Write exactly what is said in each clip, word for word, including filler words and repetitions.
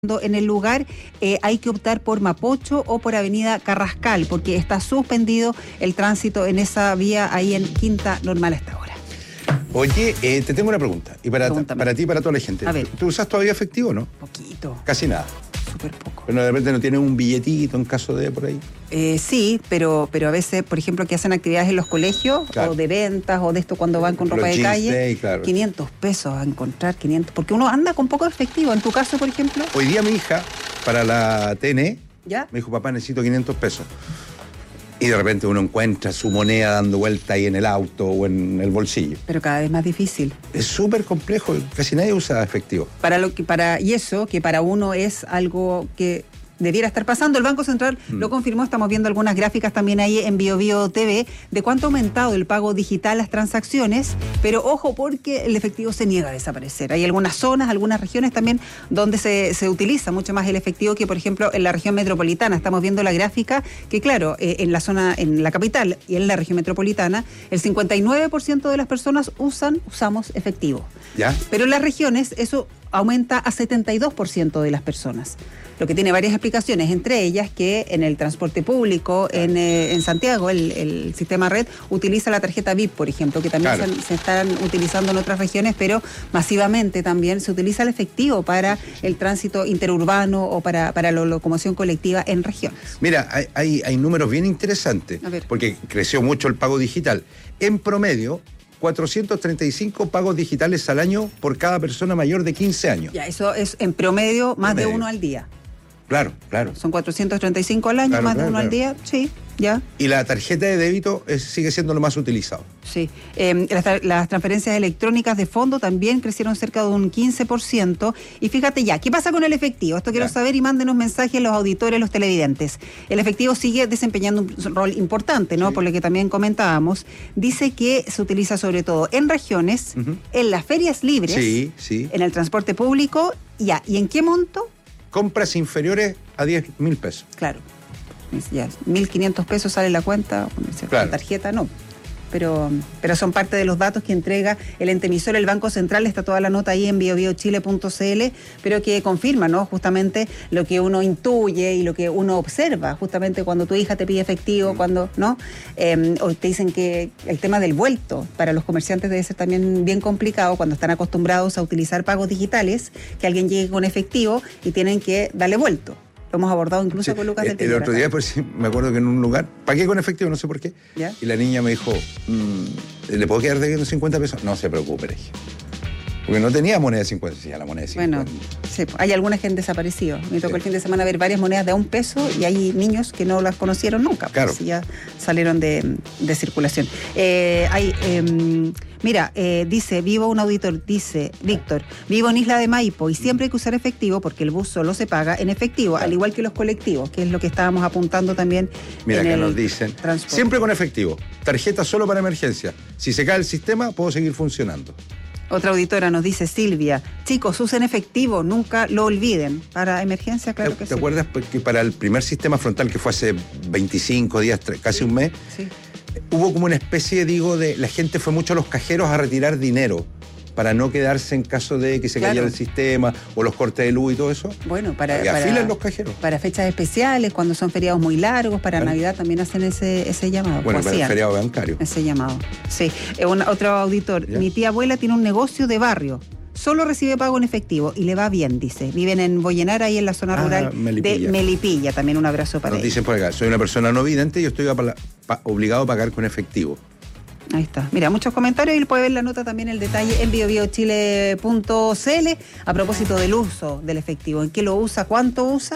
en el lugar, eh, hay que optar por Mapocho o por Avenida Carrascal, porque está suspendido el tránsito en esa vía ahí en Quinta Normal hasta ahora. Oye, eh, te tengo una pregunta, y para, para ti y para toda la gente. A ver. ¿Tú usas todavía efectivo, no? Poquito. Casi nada. Súper poco. Pero de repente no tienes un billetito en caso de por ahí. Eh, sí, pero, pero a veces, por ejemplo, que hacen actividades en los colegios, claro, o de ventas, o de esto cuando van con ropa los de calle, Day, claro, quinientos pesos a encontrar, quinientos, porque uno anda con poco efectivo. En tu caso, por ejemplo. Hoy día mi hija, para la T N E, ¿Ya? me dijo, papá, necesito quinientos pesos. Y de repente uno encuentra su moneda dando vuelta ahí en el auto o en el bolsillo. Pero cada vez más difícil. Es súper complejo, casi nadie usa efectivo. Para lo que, para, y eso, que para uno es algo que debiera estar pasando. El Banco Central mm. lo confirmó, estamos viendo algunas gráficas también ahí en Bio Bio T V de cuánto ha aumentado el pago digital, las transacciones, pero ojo porque el efectivo se niega a desaparecer. Hay algunas zonas, algunas regiones también donde se, se utiliza mucho más el efectivo que, por ejemplo, en la región metropolitana. Estamos viendo la gráfica que, claro, eh, en la zona, en la capital y en la región metropolitana, el cincuenta y nueve por ciento de las personas usan, usamos efectivo. ¿Ya? Pero en las regiones eso aumenta a setenta y dos por ciento de las personas. Lo que tiene varias explicaciones, entre ellas que en el transporte público, en, eh, en Santiago, el, el sistema red utiliza la tarjeta V I P, por ejemplo, que también claro. se, se están utilizando en otras regiones, pero masivamente también se utiliza el efectivo para el tránsito interurbano o para, para la locomoción colectiva en regiones. Mira, hay, hay, hay números bien interesantes, porque creció mucho el pago digital. En promedio, cuatrocientos treinta y cinco pagos digitales al año por cada persona mayor de quince años. Ya, eso es en promedio más promedio. de uno al día. Claro, claro. Son cuatrocientos treinta y cinco al año, claro, más claro, de uno claro. al día, sí, ya. Y la tarjeta de débito es, sigue siendo lo más utilizado. Sí. Eh, las, las transferencias electrónicas de fondo también crecieron cerca de un quince por ciento. Y fíjate ya, ¿qué pasa con el efectivo? Esto quiero ya. saber y mándenos mensajes los auditores, los televidentes. El efectivo sigue desempeñando un rol importante, ¿no? Sí. Por lo que también comentábamos. Dice que se utiliza sobre todo en regiones, uh-huh. en las ferias libres, sí, sí. en el transporte público, ya. ¿Y en qué monto? Compras inferiores a diez mil pesos. Claro. Ya, mil quinientos pesos sale la cuenta, claro. La tarjeta no. Pero, pero son parte de los datos que entrega el ente emisor, el Banco Central. Está toda la nota ahí en bio bio chile punto c l, pero que confirma, ¿no? Justamente lo que uno intuye y lo que uno observa, justamente cuando tu hija te pide efectivo, mm. cuando, ¿no? Eh, o te dicen que el tema del vuelto para los comerciantes debe ser también bien complicado cuando están acostumbrados a utilizar pagos digitales, que alguien llegue con efectivo y tienen que darle vuelto. Lo hemos abordado incluso sí, con Lucas del El, el otro día, pues, me acuerdo que en un lugar, pagué con efectivo, no sé por qué, ¿ya? Y la niña me dijo, mmm, ¿le puedo quedar debiendo cincuenta pesos? No se preocupe, le dije. Porque no tenía moneda de cincuenta, sí, la moneda de cincuenta. Bueno, sí, hay algunas que han desaparecido. Me tocó sí. el fin de semana ver varias monedas de a un peso y hay niños que no las conocieron nunca. Claro. Pues, ya salieron de, de circulación. Eh, hay... Eh, Mira, eh, dice, vivo un auditor, dice Víctor, vivo en Isla de Maipo y siempre hay que usar efectivo porque el bus solo se paga en efectivo, claro. al igual que los colectivos, que es lo que estábamos apuntando también. Mira, en acá el nos dicen, transporte. Siempre con efectivo, tarjeta solo para emergencia. Si se cae el sistema, puedo seguir funcionando. Otra auditora nos dice, Silvia, chicos, usen efectivo, nunca lo olviden. Para emergencia, claro ¿Te, que ¿te sí. ¿Te acuerdas que para el primer sistema frontal, que fue hace veinticinco días, casi sí. un mes? Sí. Hubo como una especie, digo, de... La gente fue mucho a los cajeros a retirar dinero para no quedarse en caso de que se claro. cayera el sistema o los cortes de luz y todo eso. Bueno, para... Y afilan para, los cajeros. Para fechas especiales, cuando son feriados muy largos, para claro. Navidad también hacen ese, ese llamado. Bueno, para el feriado bancario. Ese llamado, sí. Eh, un, otro auditor, ¿ya? Mi tía abuela tiene un negocio de barrio. Solo recibe pago en efectivo y le va bien, dice. Viven en Bollenar, ahí en la zona ah, rural Melipilla. de Melipilla. También un abrazo para Nos ellos. dicen por acá, soy una persona no vidente y yo estoy a, pa, obligado a pagar con efectivo. Ahí está. Mira, muchos comentarios y puede ver la nota también, el detalle en bio bio chile punto c l a propósito del uso del efectivo. ¿En qué lo usa? ¿Cuánto usa?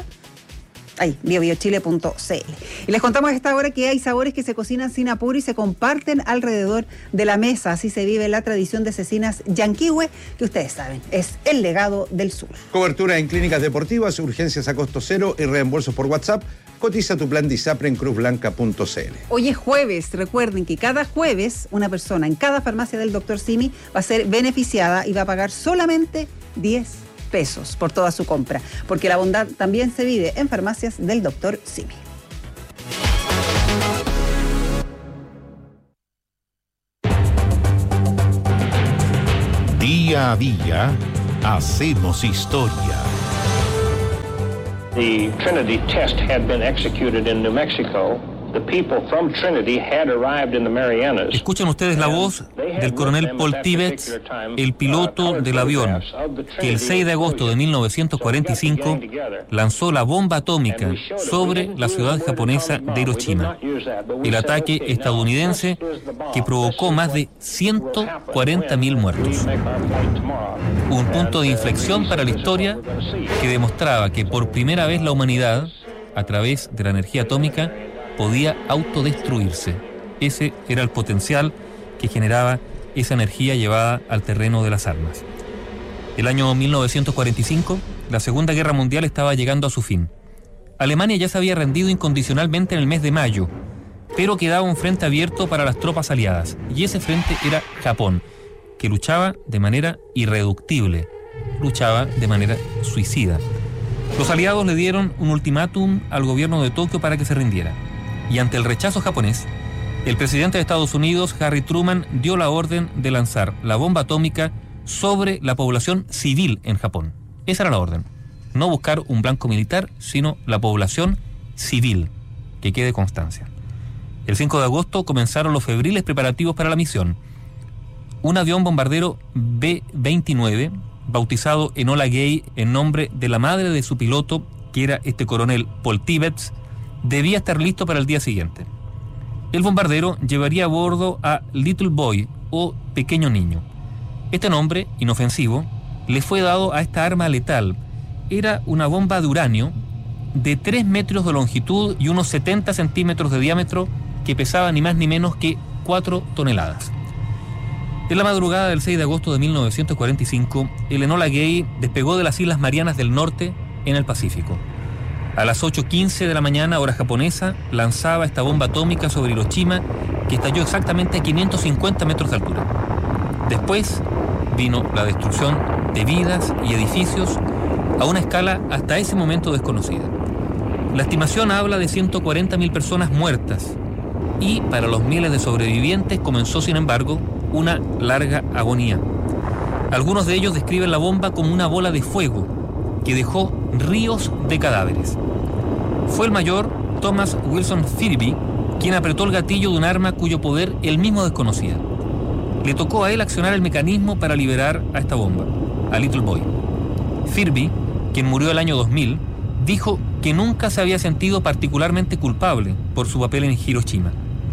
Ahí, bio bio chile punto c l. Y les contamos a esta hora que hay sabores que se cocinan sin apuro y se comparten alrededor de la mesa. Así se vive la tradición de cecinas Yanquihue, que ustedes saben, es el legado del sur. Cobertura en clínicas deportivas, urgencias a costo cero y reembolsos por WhatsApp. Cotiza tu plan DISAPRE en cruz blanca punto c l. Hoy es jueves. Recuerden que cada jueves una persona en cada farmacia del doctor Simi va a ser beneficiada y va a pagar solamente diez pesos por toda su compra, porque la bondad también se vive en farmacias del doctor Simi. Día a día hacemos historia. The Trinity test had been executed in New Mexico. The people from Trinity had arrived in the Marianas. Escuchan ustedes la voz del coronel Paul Tibbets, el piloto del avión, que el seis de agosto de mil novecientos cuarenta y cinco lanzó la bomba atómica sobre la ciudad japonesa de Hiroshima. El ataque estadounidense que provocó más de ciento cuarenta mil muertos. Un punto de inflexión para la historia que demostraba que por primera vez la humanidad, a través de la energía atómica, podía autodestruirse. Ese era el potencial que generaba esa energía llevada al terreno de las armas. El año mil novecientos cuarenta y cinco, la Segunda Guerra Mundial estaba llegando a su fin. Alemania ya se había rendido incondicionalmente en el mes de mayo, pero quedaba un frente abierto para las tropas aliadas, y ese frente era Japón, que luchaba de manera irreductible, luchaba de manera suicida. Los aliados le dieron un ultimátum al gobierno de Tokio para que se rindiera. Y ante el rechazo japonés, el presidente de Estados Unidos, Harry Truman, dio la orden de lanzar la bomba atómica sobre la población civil en Japón. Esa era la orden. No buscar un blanco militar, sino la población civil. Que quede constancia. El cinco de agosto comenzaron los febriles preparativos para la misión. Un avión bombardero B veintinueve, bautizado Enola Gay en nombre de la madre de su piloto, que era este coronel Paul Tibbets, debía estar listo para el día siguiente. El bombardero llevaría a bordo a Little Boy, o pequeño niño. Este nombre, inofensivo, le fue dado a esta arma letal. Era una bomba de uranio de tres metros de longitud y unos setenta centímetros de diámetro, que pesaba ni más ni menos que cuatro toneladas. En la madrugada del seis de agosto de mil novecientos cuarenta y cinco, el Enola Gay despegó de las Islas Marianas del Norte en el Pacífico. A las ocho quince de la mañana, hora japonesa, lanzaba esta bomba atómica sobre Hiroshima, que estalló exactamente a quinientos cincuenta metros de altura. Después vino la destrucción de vidas y edificios a una escala hasta ese momento desconocida. La estimación habla de ciento cuarenta mil personas muertas, y para los miles de sobrevivientes comenzó, sin embargo, una larga agonía. Algunos de ellos describen la bomba como una bola de fuego que dejó ríos de cadáveres. Fue el mayor Thomas Wilson Firby quien apretó el gatillo de un arma cuyo poder él mismo desconocía. Le tocó a él accionar el mecanismo para liberar a esta bomba, a Little Boy. Firby, quien murió el año dos mil, dijo que nunca se había sentido particularmente culpable por su papel en Hiroshima.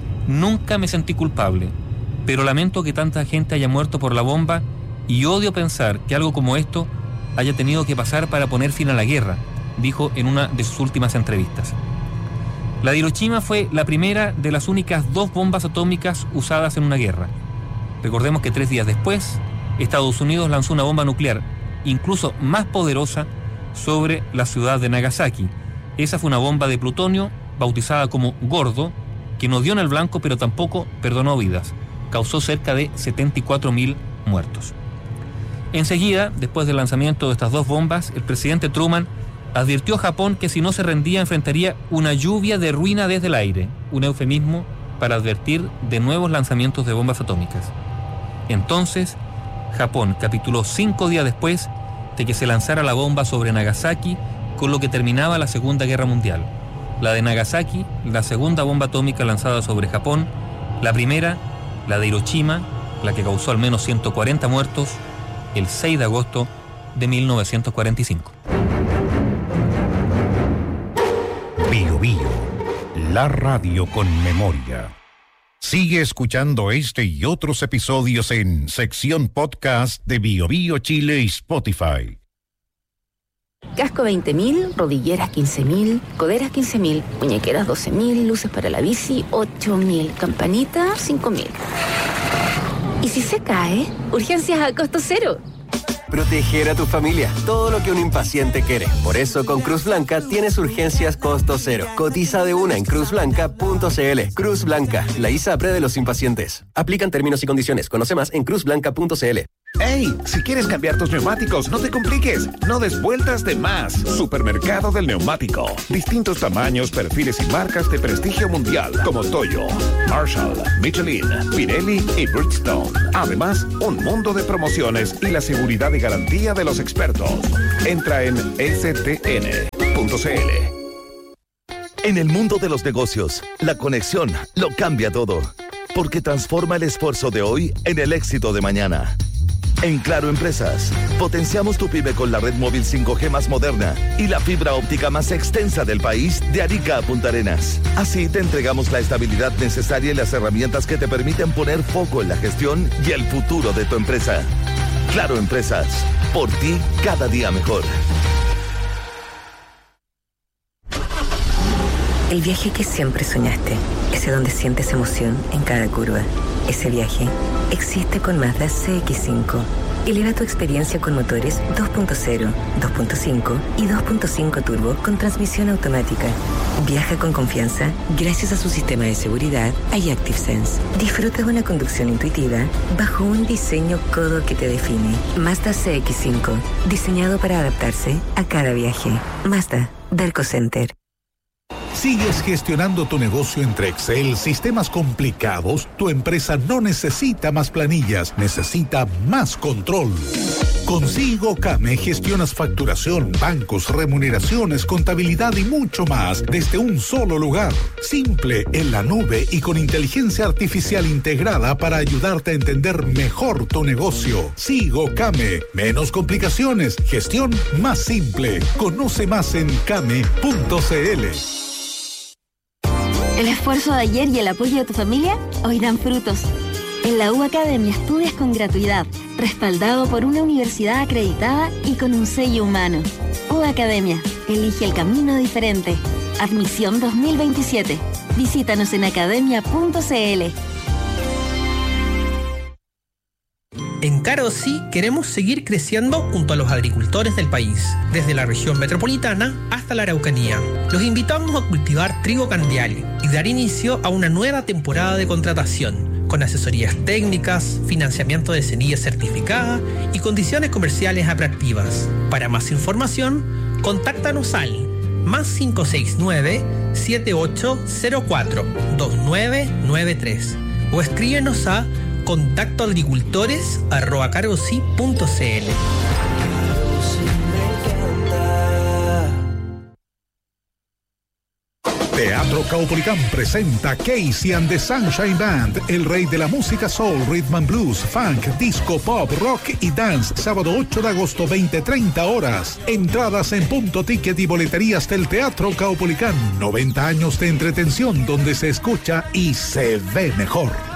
Nunca me sentí culpable, pero lamento que tanta gente haya muerto por la bomba y odio pensar que algo como esto haya tenido que pasar para poner fin a la guerra, dijo en una de sus últimas entrevistas. La de Hiroshima fue la primera de las únicas dos bombas atómicas usadas en una guerra. Recordemos que tres días después, Estados Unidos lanzó una bomba nuclear, incluso más poderosa, sobre la ciudad de Nagasaki. Esa fue una bomba de plutonio, bautizada como Gordo, que no dio en el blanco, pero tampoco perdonó vidas. Causó cerca de setenta y cuatro mil muertos. Enseguida, después del lanzamiento de estas dos bombas, el presidente Truman advirtió a Japón que si no se rendía enfrentaría una lluvia de ruina desde el aire, un eufemismo para advertir de nuevos lanzamientos de bombas atómicas. Entonces, Japón capituló cinco días después de que se lanzara la bomba sobre Nagasaki, con lo que terminaba la Segunda Guerra Mundial. La de Nagasaki, la segunda bomba atómica lanzada sobre Japón, la primera, la de Hiroshima, la que causó al menos ciento cuarenta muertos, el seis de agosto de mil novecientos cuarenta y cinco. Bio Bio, la radio con memoria. Sigue escuchando este y otros episodios en sección podcast de Bio Bio Chile y Spotify. Casco veinte mil, rodilleras quince mil, coderas quince mil, muñequeras doce mil, luces para la bici ocho mil, campanita cinco mil. ¿Y si se cae? Urgencias a costo cero. Proteger a tu familia, todo lo que un impaciente quiere. Por eso con Cruz Blanca tienes urgencias costo cero. Cotiza de una en cruz blanca punto c l. Cruz Blanca, la ISAPRE de los impacientes. Aplican términos y condiciones. Conoce más en cruz blanca punto c l. ¡Hey! Si quieres cambiar tus neumáticos, no te compliques. No des vueltas de más. Supermercado del Neumático. Distintos tamaños, perfiles y marcas de prestigio mundial como Toyo, Marshall, Michelin, Pirelli y Bridgestone. Además, un mundo de promociones y la seguridad y garantía de los expertos. Entra en s t n punto punto c l. En el mundo de los negocios, la conexión lo cambia todo, porque transforma el esfuerzo de hoy en el éxito de mañana. En Claro Empresas, potenciamos tu pyme con la red móvil cinco G más moderna y la fibra óptica más extensa del país de Arica a Punta Arenas. Así te entregamos la estabilidad necesaria y las herramientas que te permiten poner foco en la gestión y el futuro de tu empresa. Claro Empresas, por ti cada día mejor. El viaje que siempre soñaste, ese donde sientes emoción en cada curva. Ese viaje existe con Mazda C X cinco. Eleva tu experiencia con motores dos punto cero, dos punto cinco y dos punto cinco turbo con transmisión automática. Viaja con confianza gracias a su sistema de seguridad iActive Sense. Disfruta de una conducción intuitiva bajo un diseño codo que te define. Mazda C X cinco, diseñado para adaptarse a cada viaje. Mazda, Derco Center. ¿Sigues gestionando tu negocio entre Excel, sistemas complicados? Tu empresa no necesita más planillas, necesita más control. Con SigoCame gestionas facturación, bancos, remuneraciones, contabilidad y mucho más desde un solo lugar. Simple, en la nube y con inteligencia artificial integrada para ayudarte a entender mejor tu negocio. SigoCame, menos complicaciones, gestión más simple. Conoce más en came punto c l. El esfuerzo de ayer y el apoyo de tu familia hoy dan frutos. En la U Academia estudias con gratuidad, respaldado por una universidad acreditada y con un sello humano. U Academia, elige el camino diferente. Admisión dos mil veintisiete. Visítanos en academia punto c l. En Carosí queremos seguir creciendo junto a los agricultores del país, desde la región metropolitana hasta la Araucanía. Los invitamos a cultivar trigo candial y dar inicio a una nueva temporada de contratación, con asesorías técnicas, financiamiento de semillas certificadas y condiciones comerciales atractivas. Para más información, contáctanos al más cinco seis nueve, siete ocho cero cuatro, dos nueve nueve tres o escríbenos a contacto agricultores arroba carosi punto c l. Teatro Caupolicán presenta Casey and the Sunshine Band, el rey de la música soul, rhythm and blues, funk, disco, pop, rock y dance, sábado ocho de agosto, veinte treinta horas. Entradas en Punto Ticket y boleterías del Teatro Caupolicán. noventa años de entretención donde se escucha y se ve mejor.